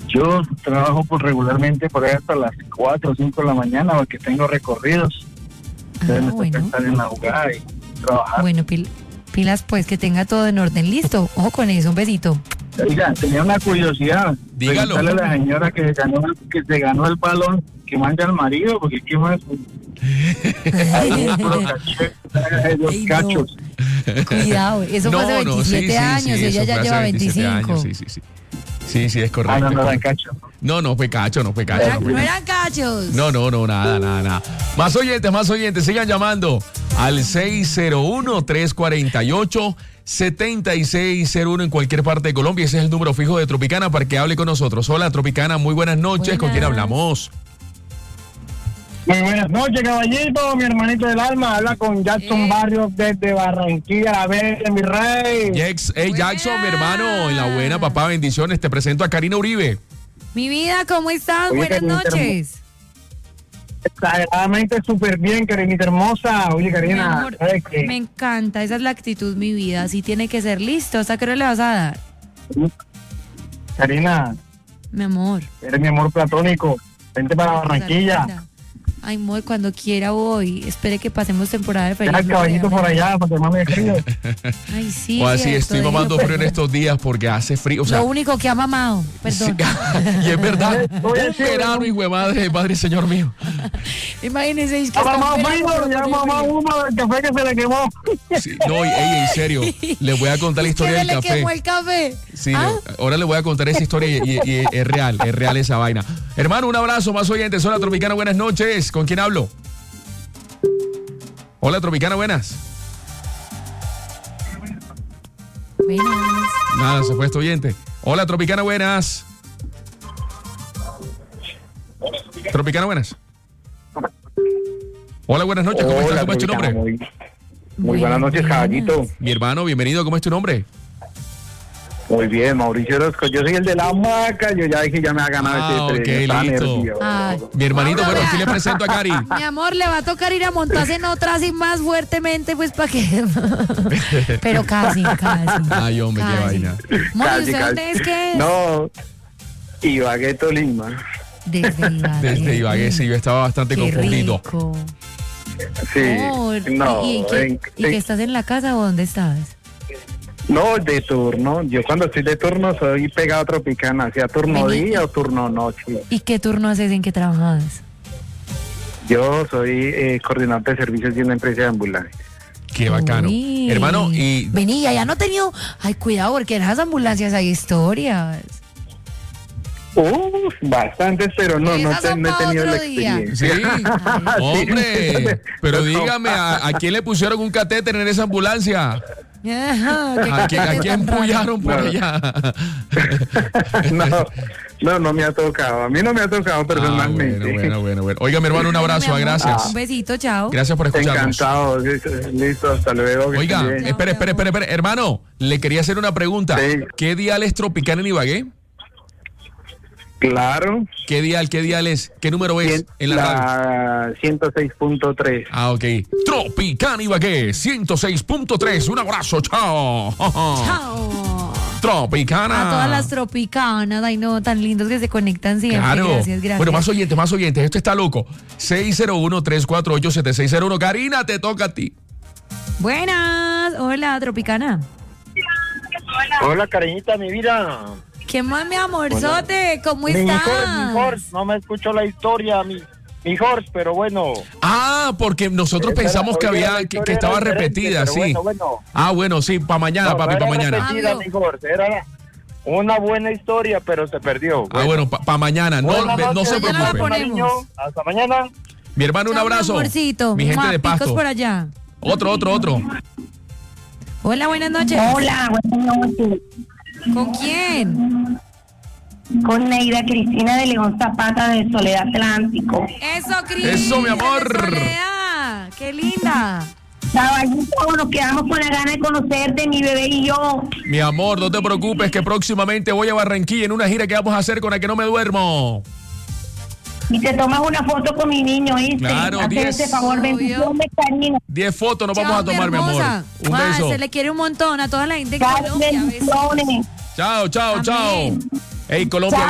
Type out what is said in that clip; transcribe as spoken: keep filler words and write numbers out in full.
Yo trabajo por regularmente por ahí hasta las cuatro o cinco de la mañana porque tengo recorridos. Entonces Ah, me bueno. toca estar en la jugada y trabajar. Bueno, pil- pilas pues, que tenga todo en orden. Listo. Ojo con eso, un besito. Oiga, tenía una curiosidad. Dígalo. Preguntarle a la señora que ganó, que se ganó el balón que manda al marido, porque qué más. Ahí es puro caché, los Ay, no. cachos. Cuidado, eso fue hace No, no, sí, veintisiete sí, años, sí, ella eso ya fue hace lleva veintisiete veinticinco. años, sí, sí, sí. Sí, sí, es Ah, correcto. no, es no, era correcto. cacho. No, no fue cacho, no fue No, cacho. era- no fue no cacho. eran cachos. No, no, no, nada, nada, nada. Más oyentes, más oyentes, sigan llamando al seis cero uno, tres cuatro ocho, siete seis cero uno en cualquier parte de Colombia. Ese es el número fijo de Tropicana para que hable con nosotros. Hola, Tropicana, muy buenas noches. ¿Con quién Buenas. hablamos? Muy buenas noches, caballito, mi hermanito del alma. Habla con Jackson Eh. Barrios desde Barranquilla, la Bella, mi rey. Jax, hey, Jackson, mi hermano, en la buena, papá, bendiciones. Te presento a Karina Uribe. Mi vida, ¿cómo estás? Oye, Buenas Karina, noches. Exageradamente súper bien, Karinita hermosa. Oye, Mi Karina, amor, ¿sabes qué? me encanta, esa es la actitud, mi vida. Así tiene que ser. Listo, ¿hasta qué hora le vas a dar? Karina, Mi amor. eres mi amor platónico. Vente para Barranquilla. Ay, amor, cuando quiera voy. Espere que pasemos temporada de Deja frío. el caballito por allá para que mame frío. Ay, sí. O así, cierto, estoy déjelo mamando por frío en allá. estos días porque hace frío. O sea, Lo único que ha mamado, perdón. sí, y es verdad, Voy a un decir, verano, hijo de madre, padre y señor mío. Imagínense, es que Ya está mamá en verano, frío, pero ya con mamá frío. humo del café que se le quemó. Sí, no, y, ey, en serio, les voy a contar la Es que historia se del le café. quemó el café. Sí, ¿Ah? le- ahora le voy a contar esa historia y, y- y es real, es real esa vaina. Hermano, un abrazo, más oyentes. Hola, Tropicana, buenas noches. ¿Con quién hablo? Hola, Tropicana, buenas. Buenas. Nada, se fue este oyente. Hola, Tropicana, buenas. Tropicana, buenas. Hola, buenas noches. ¿Cómo estás? ¿Cómo es tu nombre? Muy, muy buenas noches, caballito. Mi hermano, bienvenido. ¿Cómo es tu nombre? Muy bien, Mauricio Orozco. Yo soy el de la hamaca. Yo ya dije, ya me ha ganado Ah, este ok, Está listo. nervioso. Ay. Mi hermanito, Mauro, bueno, vea. aquí le presento a Cari. Mi amor, le va a tocar ir a montarse en otra así más fuertemente, pues para que. Pero casi, casi. Ay, hombre, qué Casi. vaina. Moni, Casi, ¿usted casi. dónde es que es? No, Ibagué, Tolima. Desde Ibagué. Desde Ibagué, sí, yo estaba bastante Qué confundido. rico. Sí. Amor, no, ¿y, y qué, en- y que en- estás en la casa o dónde estás? no, de turno. Yo cuando estoy de turno soy pegado a Tropicana, sea turno Vení. día o turno noche. ¿Y qué turno haces? ¿En qué trabajas? Yo soy eh, coordinador de servicios de una empresa de ambulancia. Qué bacano. Uy. Hermano, y Vení, ya no he tenido. Ay, cuidado, porque en esas ambulancias hay historias. Uf, bastantes, pero no, no, Esas te- son no he pa' tenido la otro día. experiencia. sí, hombre, pero dígame, ¿a, a quién le pusieron un catéter en esa ambulancia? Ajá, qué ¿A quién, a cosa quién tan rara. empullaron por No. allá? no, no, no me ha tocado. A mí no me ha tocado Ah, personalmente. bueno, bueno, bueno, bueno. Oiga, mi hermano, un abrazo, Mi amor, gracias. Un besito, chao. Gracias por escucharnos. Encantado. Listo, hasta luego. que Oiga, esté bien. espere, espere, espere, espere. Hermano, le quería hacer una pregunta. Sí. ¿Qué dial es Tropicana en Ibagué? Claro. ¿Qué dial, qué dial es? ¿Qué número es Cien- en la radio? la ciento seis punto tres. Ah, ok. Tropicana Ibagué, ciento seis punto tres. Un abrazo, chao. Chao. Tropicana. A todas las tropicanas, ay no, tan lindos que se conectan siempre. Claro. Gracias, gracias. Bueno, más oyentes, más oyentes. Esto está loco. seis cero uno, tres cuatro ocho, siete seis cero uno. Karina, te toca a ti. Buenas. Hola, tropicana. Hola, cariñita, mi vida. ¿Qué más, mi amorzote? ¿Cómo Mi estás? Jorge, mi Jorge, no me escuchó la historia, mi, mi Jorge, pero bueno. Ah, porque nosotros Esa pensamos era- que oiga, había la que, historia que estaba era diferente, repetida, pero sí. bueno, bueno. Ah, bueno, sí, para mañana, No, papi, no para era mañana. repetida, Hablo. mi Jorge, era una buena historia, pero se perdió. Ah, bueno, para mañana. No, Buenas me- no noches, se mañana la preocupe. ponemos. cariño. Hasta mañana. Mi hermano, un Chao, mi abrazo. amorcito. Mi gente Mua, de picos Pasto. por allá. Otro, otro, otro. Hola, buenas noches. Hola, buenas noches. ¿Con quién? Con Neida Cristina de León Zapata de Soledad Atlántico. Eso, Cris. Eso, mi amor. de Soledad. Qué linda. Caballito, nos quedamos con la gana de conocerte, mi bebé y yo. Mi amor, no te preocupes que próximamente voy a Barranquilla en una gira que vamos a hacer con la que no me duermo. Y te tomas una foto con mi niño, ¿viste? Claro, Haz diez. ese favor, bendiciones, cariño. Diez fotos nos Chao, vamos a tomar, mi amor. hermosa. Un Mua, beso. Se le quiere un montón a toda la gente de Gracias, Colombia. Besos. bendiciones. Chao, chao, chao. Amén. Hey, Colombia.